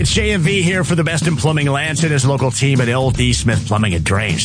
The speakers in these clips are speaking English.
It's JMV here for the best in plumbing. Lance and his local team at LD Smith Plumbing and Drains,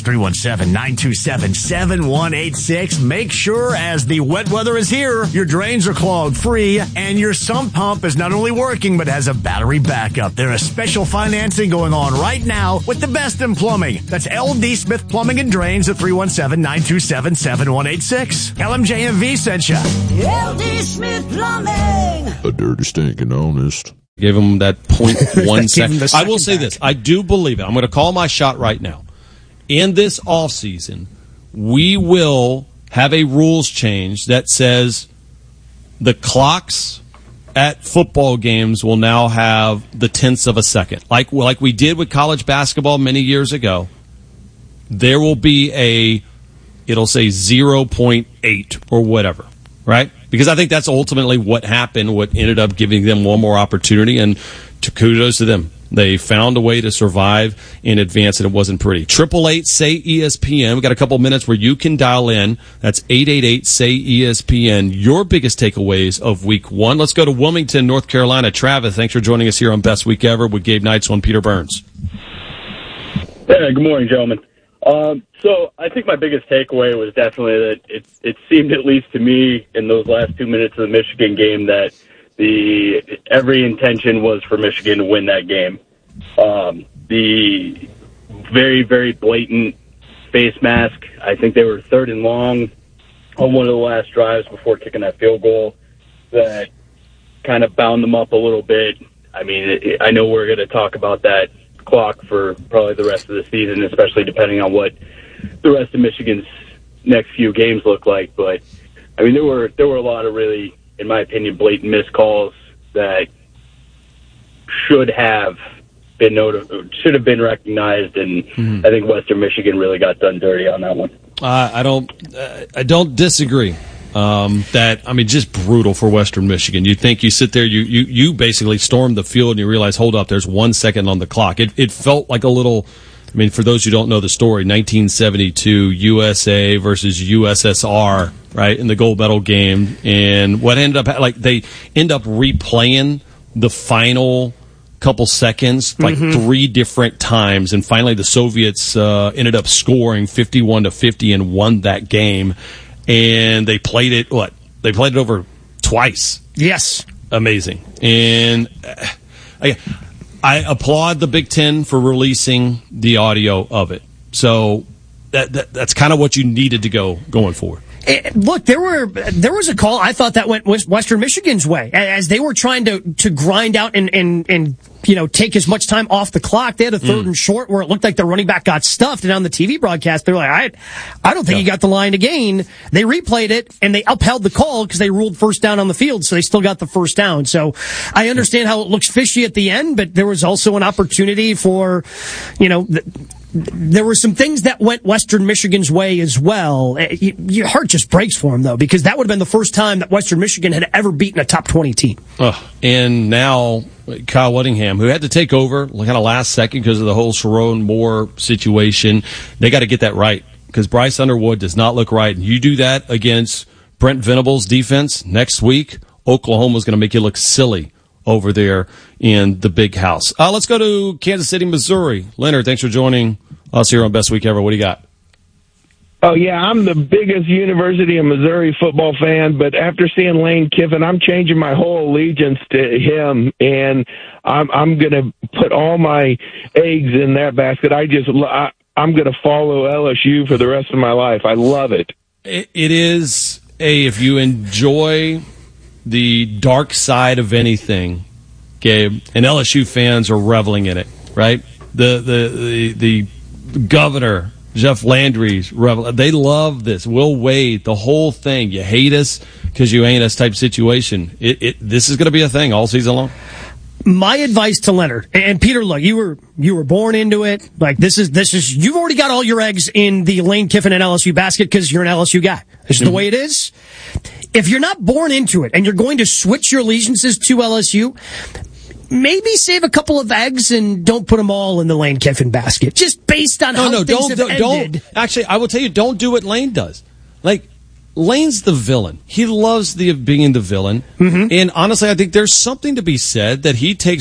317-927-7186. Make sure as the wet weather is here, your drains are clogged free and your sump pump is not only working but has a battery backup. There is special financing going on right now with the best in plumbing. That's LD Smith Plumbing and Drains at 317-927-7186. LMJMV sent you. LD Smith Plumbing. A dirty, stinking honest. Gave him that 0.1 second. I will say this. I do believe it. I'm going to call my shot right now. In this offseason, we will have a rules change that says the clocks at football games will now have the tenths of a second. Like we did with college basketball many years ago. There will be it'll say 0.8 or whatever, right? Because I think that's ultimately what happened, what ended up giving them one more opportunity, and kudos to them. They found a way to survive in advance, and it wasn't pretty. 888-SAY-ESPN. We've got a couple minutes where you can dial in. That's 888-SAY-ESPN. Your biggest takeaways of Week 1. Let's go to Wilmington, North Carolina. Travis, thanks for joining us here on Best Week Ever with Gabe Neitzel and Peter Burns. Yeah, good morning, gentlemen. So I think my biggest takeaway was definitely that it seemed, at least to me, in those last 2 minutes of the Michigan game, that every intention was for Michigan to win that game. The very, very blatant face mask. I think they were 3rd and long on one of the last drives before kicking that field goal that kind of bound them up a little bit. I mean, I know we're going to talk about that clock for probably the rest of the season, especially depending on what the rest of Michigan's next few games look like. But I mean, there were a lot of really, in my opinion, blatant missed calls that should have been recognized, and I think Western Michigan really got done dirty on that one. I don't disagree. Just brutal for Western Michigan. You think you sit there, you basically storm the field and you realize, hold up, there's 1 second on the clock. It felt like a little, I mean, for those who don't know the story, 1972 USA versus USSR, right, in the gold medal game. And what ended up, they end up replaying the final couple seconds, like 3 different times. And finally the Soviets ended up scoring 51-50 and won that game. And they played it, They played it over twice. Yes. Amazing. And I applaud the Big Ten for releasing the audio of it. So that's kind of what you needed to going forward. Look, there was a call I thought that went Western Michigan's way as they were trying to grind out and take as much time off the clock. They had a 3rd and short where it looked like the running back got stuffed, and on the TV broadcast they're like, I don't think he got the line to gain. They replayed it and they upheld the call because they ruled first down on the field, so they still got the first down. So I understand how it looks fishy at the end, but there was also an opportunity for, there were some things that went Western Michigan's way as well. Your heart just breaks for them, though, because that would have been the first time that Western Michigan had ever beaten a top 20 team. And now Kyle Whittingham, who had to take over kind of last second because of the whole Sharon Moore situation, they got to get that right because Bryce Underwood does not look right. And you do that against Brent Venables' defense next week, Oklahoma's going to make you look silly over there in the big house. Let's go to Kansas City, Missouri. Leonard, thanks for joining us here on Best Week Ever. What do you got? Oh, yeah, I'm the biggest University of Missouri football fan, but after seeing Lane Kiffin, I'm changing my whole allegiance to him, and I'm going to put all my eggs in that basket. I'm going to follow LSU for the rest of my life. I love it. It is if you enjoy the dark side of anything, Gabe, and LSU fans are reveling in it, right? The governor, Jeff Landry's they love this. Will Wade, the whole thing. You hate us because you ain't us type situation. This is going to be a thing all season long. My advice to Leonard and Peter, look, you were born into it. Like this is you've already got all your eggs in the Lane Kiffin and LSU basket because you're an LSU guy. This is the way it is. If you're not born into it and you're going to switch your allegiances to LSU, maybe save a couple of eggs and don't put them all in the Lane Kiffin basket. Just based on how things have ended. Actually, I will tell you, don't do what Lane does. Like, Lane's the villain. He loves being the villain. And honestly, I think there's something to be said that he takes